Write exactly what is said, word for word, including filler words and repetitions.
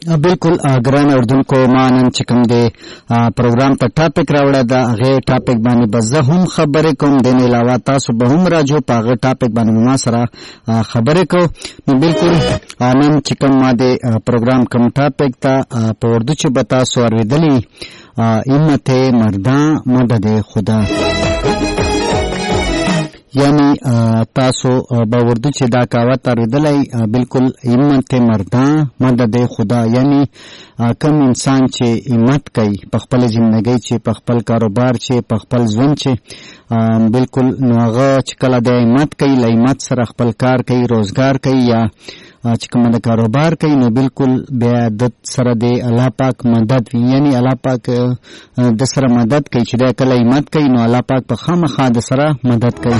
بالکل ګران اردوونکو ما نن چې کوم دی پروګرام ته ټاپک راوړی د هغې ټاپک باندې به زه هم خبرې کوم. د نه علاوه تاسو به هم راجو په هغه ټاپک باندې ما سره خبرې کو. نو بالکل نن چې کوم ما د پروګرام کوم ټاپک ته په اردو چې به تاسو اورېدلي همت مردان مدد خدا، یعنی تاسو به اردو چې دا کاوت اورېدلی بالکل همت مردان مدد خدا، یعنی کم انسان چې همت کوي په خپل زندګۍ چې په خپل کاروبار چې په خپل ژوند چې بالکل نو هغه چې کله د همت کوي له همت سره خپل کار کوي روزګار کوي یا چې کومه د کاروبار کوي نو بالکل بیا د سره د الله پاک مدد وي، یعنی الله پاک د سره مدد کوي چې دا کله همت کوي نو الله پاک په خامخا د سره مدد کوي.